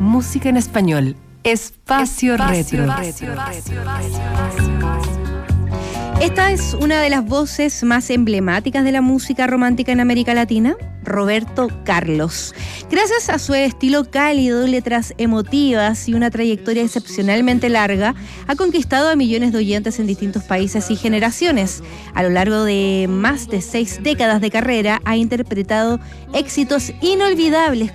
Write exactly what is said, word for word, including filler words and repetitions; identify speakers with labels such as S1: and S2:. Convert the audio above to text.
S1: música en español. Espacio, Espacio Retro. Retro.
S2: Esta es una de las voces más emblemáticas de la música romántica en América Latina, Roberto Carlos. Gracias a su estilo cálido, letras emotivas y una trayectoria excepcionalmente larga, ha conquistado a millones de oyentes en distintos países y generaciones. A lo largo de más de seis décadas de carrera, ha interpretado éxitos inolvidables